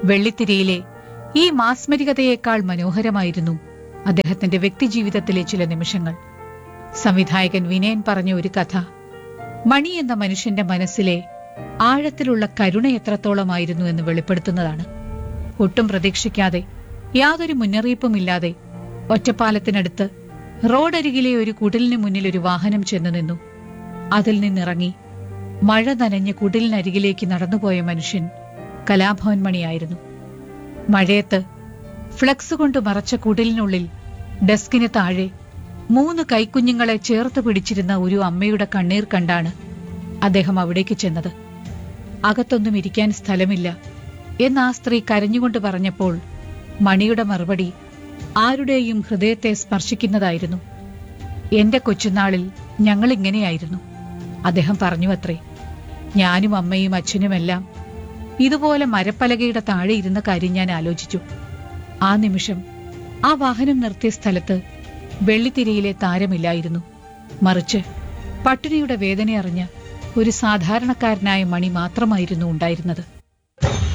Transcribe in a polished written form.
വെള്ളിത്തിരയിലെ ഈ മാസ്മരികതയേക്കാൾ മനോഹരമായിരുന്നു അദ്ദേഹത്തിന്റെ വ്യക്തിജീവിതത്തിലെ ചില നിമിഷങ്ങൾ. സംവിധായകൻ വിനയൻ പറഞ്ഞ ഒരു കഥ മണി എന്ന മനുഷ്യന്റെ മനസ്സിലെ ആഴത്തിലുള്ള കരുണ എത്രത്തോളമായിരുന്നു എന്ന് വെളിപ്പെടുത്തുന്നതാണ്. ഒട്ടും പ്രതീക്ഷിക്കാതെ, യാതൊരു മുന്നറിയിപ്പുമില്ലാതെ ഒറ്റപ്പാലത്തിനടുത്ത് റോഡരികിലെ ഒരു കുടിലിന് മുന്നിൽ ഒരു വാഹനം ചെന്നു നിന്നു. അതിൽ നിന്നിറങ്ങി മഴ നനഞ്ഞ് കുടിലിനരികിലേക്ക് നടന്നുപോയ മനുഷ്യൻ കലാഭവൻ മണിയായിരുന്നു. മഴയത്ത് ഫ്ലക്സ് കൊണ്ട് മറച്ച കുടിലിനുള്ളിൽ ഡെസ്കിന് താഴെ 3 കൈക്കുഞ്ഞുങ്ങളെ ചേർത്ത് പിടിച്ചിരുന്ന ഒരു അമ്മയുടെ കണ്ണീർ കണ്ടാണ് അദ്ദേഹം അവിടേക്ക് ചെന്നത്. അകത്തൊന്നും ഇരിക്കാൻ സ്ഥലമില്ല എന്ന് ആ സ്ത്രീ കരഞ്ഞുകൊണ്ട് പറഞ്ഞപ്പോൾ മണിയുടെ മറുപടി ആരുടെയും ഹൃദയത്തെ സ്പർശിക്കുന്നതായിരുന്നു. എന്റെ കൊച്ചുനാളിൽ ഞങ്ങളിങ്ങനെയായിരുന്നു, അദ്ദേഹം പറഞ്ഞു അത്രേ. ഞാനും അമ്മയും അച്ഛനുമെല്ലാം ഇതുപോലെ മരപ്പലകയുടെ താഴെ ഇരുന്ന കാര്യം ഞാൻ ആലോചിച്ചു. ആ നിമിഷം ആ വാഹനം നിർത്തിയ സ്ഥലത്ത് വെള്ളിത്തിരയിലെ താരമില്ലായിരുന്നു. മറിച്ച് പട്ടിണിയുടെ വേദനയറിഞ്ഞ ഒരു സാധാരണക്കാരനായ മണി മാത്രമായിരുന്നു ഉണ്ടായിരുന്നത്.